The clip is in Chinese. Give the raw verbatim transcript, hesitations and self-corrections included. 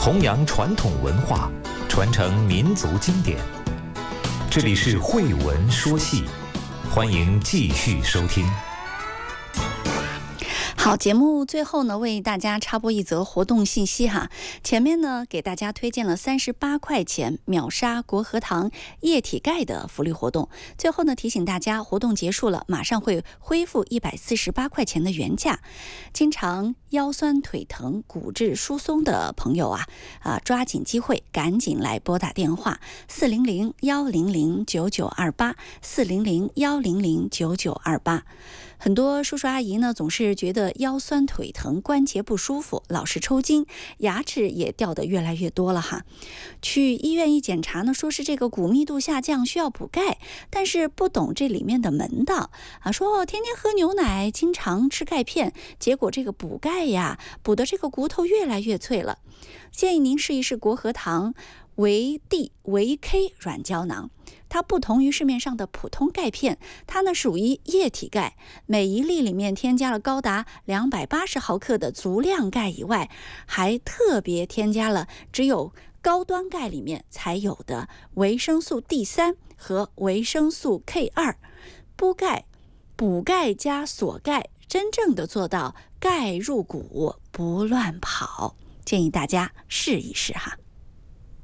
弘扬传统文化，传承民族经典。这里是慧文说戏，欢迎继续收听。 好，节目最后呢，为大家插播一则活动信息哈。前面呢，给大家推荐了三十八块钱秒杀国和堂液体钙的福利活动。最后呢，提醒大家，活动结束了，马上会恢复一百四十八块钱的原价。经常腰酸腿疼、骨质疏松的朋友啊，啊，抓紧机会，赶紧来拨打电话四零零幺零零九九二八四零零幺零零九九二八。很多叔叔阿姨呢，总是觉得腰酸腿疼、关节不舒服，老是抽筋，牙齿也掉得越来越多了哈。去医院一检查呢，说是这个骨密度下降，需要补钙，但是不懂这里面的门道啊，说哦，天天喝牛奶，经常吃钙片，结果这个补钙呀，补的这个骨头越来越脆了。建议您试一试国和堂维 D 维 K 软胶囊，它不同于市面上的普通钙片，它呢属于液体钙，每一粒里面添加了高达两百八十毫克的足量钙以外，还特别添加了只有高端钙里面才有的维生素 D 三 和维生素 K 二，补钙补钙加锁钙，真正的做到钙入骨不乱跑，建议大家试一试哈。